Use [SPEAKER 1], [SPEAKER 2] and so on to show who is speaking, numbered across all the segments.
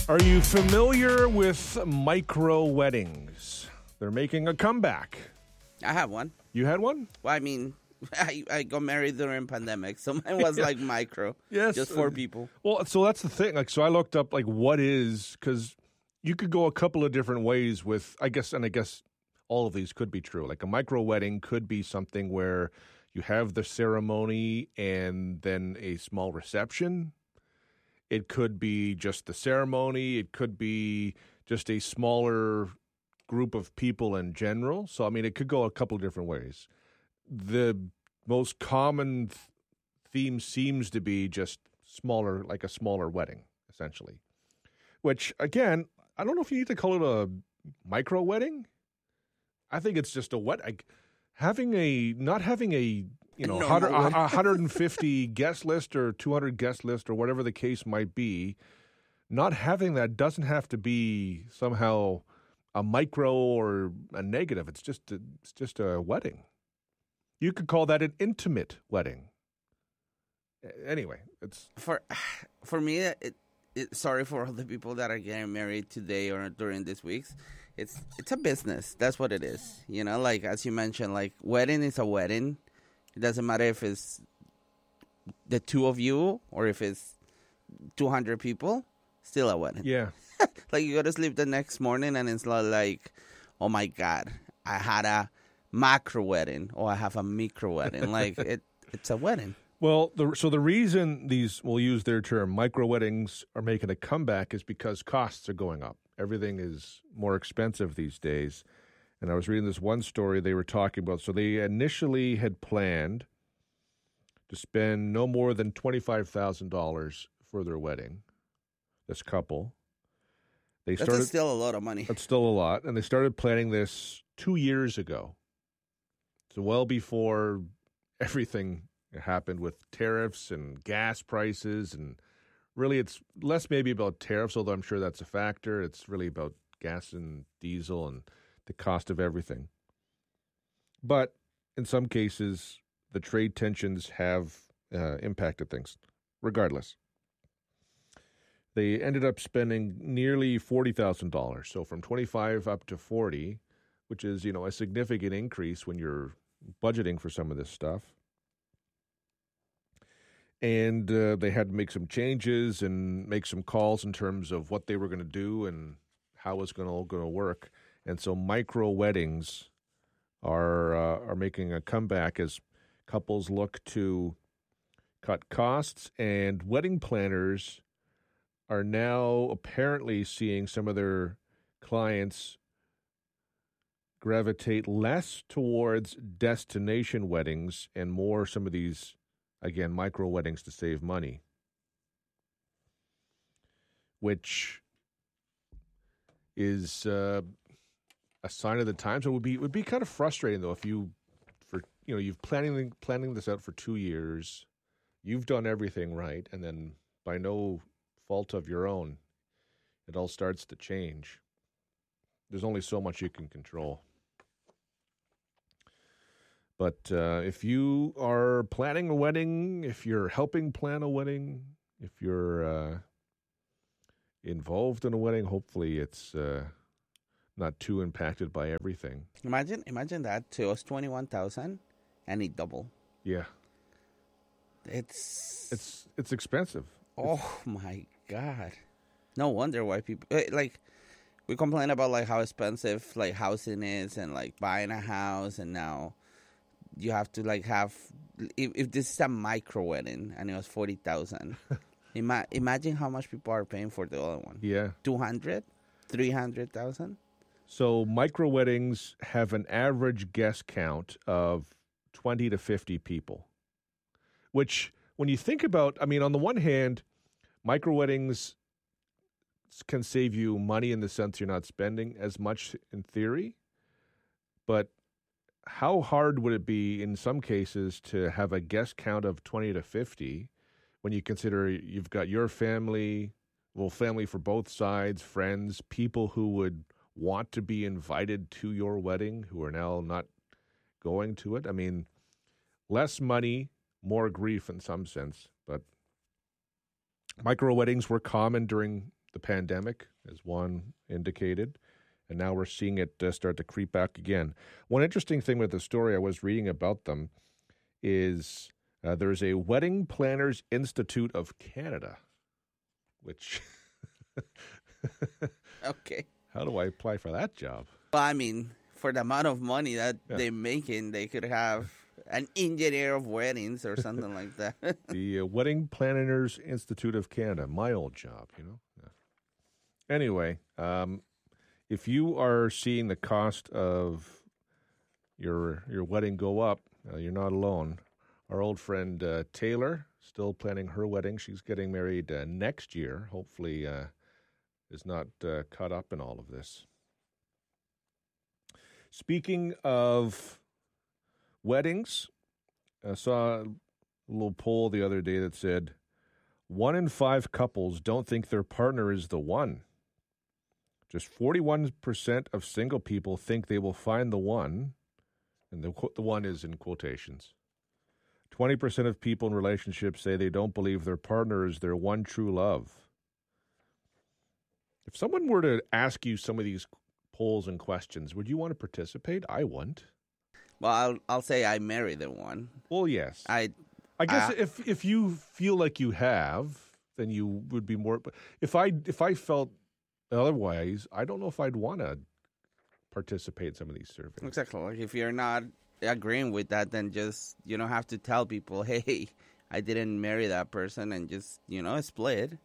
[SPEAKER 1] Are you familiar with micro weddings? They're making a comeback.
[SPEAKER 2] I have one.
[SPEAKER 1] You had one?
[SPEAKER 2] Well, I mean, I got married during pandemic, so mine was like micro.
[SPEAKER 1] Yes.
[SPEAKER 2] Just 4 people.
[SPEAKER 1] Well, so that's the thing. So I looked up what is, because you could go a couple of different ways with, I guess all of these could be true. Like a micro wedding could be something where you have the ceremony and then a small reception. It could be just the ceremony. It could be just a smaller group of people in general. So, I mean, it could go a couple of different ways. The most common theme seems to be just smaller, like a smaller wedding, essentially. Which, again, I don't know if you need to call it a micro wedding. I think it's just a not having a 150 guest list or 200 guest list or whatever the case might be. Not having that doesn't have to be somehow a micro or a negative. It's just a wedding. You could call that an intimate wedding. Anyway, it's
[SPEAKER 2] For me, sorry for all the people that are getting married today or during these weeks. It's a business. That's what it is. You know, like as you mentioned, like wedding is a wedding. It doesn't matter if it's the two of you or if it's 200 people. Still a wedding.
[SPEAKER 1] Yeah.
[SPEAKER 2] Like you go to sleep the next morning and it's not like, oh my God, I had a macro wedding or I have a micro wedding. Like it's a wedding.
[SPEAKER 1] Well, the reason we'll use their term, micro weddings are making a comeback is because costs are going up. Everything is more expensive these days. And I was reading this one story they were talking about. So they initially had planned to spend no more than $25,000 for their wedding, this couple.
[SPEAKER 2] That's still a lot of money.
[SPEAKER 1] That's still a lot. And they started planning this 2 years ago. So well before everything happened with tariffs and gas prices. And really it's less maybe about tariffs, although I'm sure that's a factor. It's really about gas and diesel and the cost of everything. But in some cases, the trade tensions have impacted things. Regardless, they ended up spending nearly $40,000. So from 25 up to 40, which is, a significant increase when you're budgeting for some of this stuff. And they had to make some changes and make some calls in terms of what they were going to do and how it was going to work. And so micro weddings are making a comeback as couples look to cut costs, and wedding planners are now apparently seeing some of their clients gravitate less towards destination weddings and more some of these, again, micro weddings to save money, which is a sign of the times. It would be kind of frustrating though if you've planning this out for 2 years, you've done everything right, and then by no fault of your own, it all starts to change. There's only so much you can control. But if you are planning a wedding, if you're helping plan a wedding, if you're involved in a wedding, hopefully it's not too impacted by everything.
[SPEAKER 2] Imagine that too. It was 21,000 and it doubled.
[SPEAKER 1] Yeah.
[SPEAKER 2] It's
[SPEAKER 1] expensive.
[SPEAKER 2] Oh my God. No wonder why people we complain about like how expensive like housing is and like buying a house, and now you have to like have if this is a micro wedding and it was 40,000. Imagine how much people are paying for the other one.
[SPEAKER 1] Yeah.
[SPEAKER 2] 200, 300,000.
[SPEAKER 1] So micro weddings have an average guest count of 20 to 50 people, which when you think about, I mean, on the one hand, micro weddings can save you money in the sense you're not spending as much in theory, but how hard would it be in some cases to have a guest count of 20 to 50 when you consider you've got your family, family for both sides, friends, people who would want to be invited to your wedding who are now not going to it? I mean, less money, more grief in some sense, but micro weddings were common during the the pandemic, as Juan indicated, and now we're seeing it start to creep back again. One interesting thing with the story I was reading about them is there's a Wedding Planners Institute of Canada, which...
[SPEAKER 2] Okay.
[SPEAKER 1] How do I apply for that job?
[SPEAKER 2] Well, I mean, for the amount of money that they're making, they could have an engineer of weddings or something like that.
[SPEAKER 1] The Wedding Planners Institute of Canada, my old job, you know. Yeah. Anyway, if you are seeing the cost of your wedding go up, you're not alone. Our old friend Taylor, still planning her wedding. She's getting married next year. Hopefully is not caught up in all of this. Speaking of weddings, I saw a little poll the other day that said 1 in 5 couples don't think their partner is the one. Just 41% of single people think they will find the one, and the one is in quotations. 20% of people in relationships say they don't believe their partner is their one true love. If someone were to ask you some of these polls and questions, would you want to participate? I wouldn't.
[SPEAKER 2] Well, I'll say I married the one.
[SPEAKER 1] Well, yes. I guess if you feel like you have, then you would be more. But if I felt otherwise, I don't know if I'd want to participate in some of these surveys.
[SPEAKER 2] Exactly. Like if you're not agreeing with that, then just you don't have to tell people, hey, I didn't marry that person, and just split.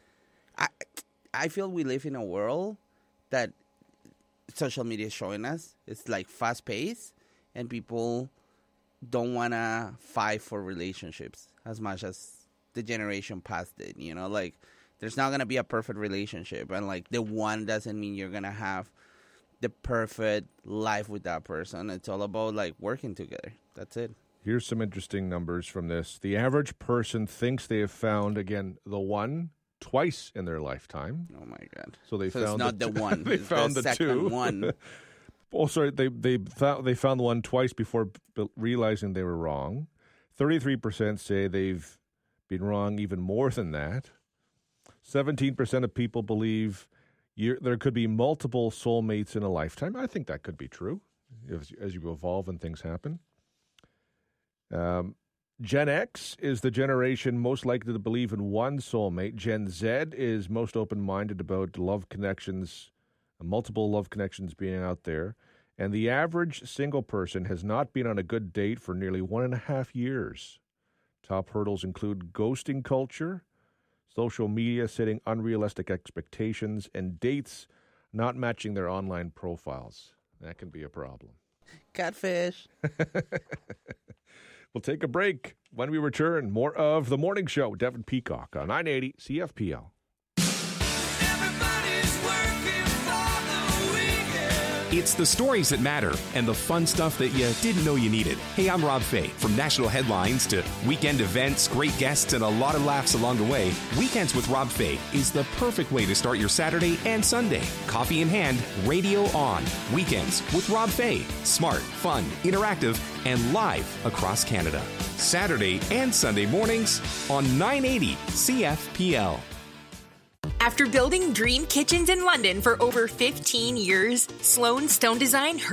[SPEAKER 2] I feel we live in a world that social media is showing us. It's like fast paced, and people don't want to fight for relationships as much as the generation past did. Like there's not going to be a perfect relationship, and like the one doesn't mean you're going to have the perfect life with that person. It's all about like working together. That's it.
[SPEAKER 1] Here's some interesting numbers from this. The average person thinks they have found, again, the one twice in their lifetime.
[SPEAKER 2] Oh my God!
[SPEAKER 1] So found
[SPEAKER 2] it's not the one.
[SPEAKER 1] They found the two.
[SPEAKER 2] One.
[SPEAKER 1] Oh, sorry. They found the one twice before realizing they were wrong. 33% say they've been wrong even more than that. 17% of people believe there could be multiple soulmates in a lifetime. I think that could be true as you evolve and things happen. Gen X is the generation most likely to believe in one soulmate. Gen Z is most open-minded about love connections, multiple love connections being out there. And the average single person has not been on a good date for nearly 1.5 years. Top hurdles include ghosting culture, social media setting unrealistic expectations, and dates not matching their online profiles. That can be a problem.
[SPEAKER 2] Catfish.
[SPEAKER 1] We'll take a break. When we return, more of The Morning Show with Devin Peacock on 980 CFPL.
[SPEAKER 3] It's the stories that matter and the fun stuff that you didn't know you needed. Hey, I'm Rob Fay. From national headlines to weekend events, great guests, and a lot of laughs along the way, Weekends with Rob Fay is the perfect way to start your Saturday and Sunday. Coffee in hand, radio on. Weekends with Rob Fay. Smart, fun, interactive, and live across Canada. Saturday and Sunday mornings on 980 CFPL.
[SPEAKER 4] After building dream kitchens in London for over 15 years, Sloan Stone Design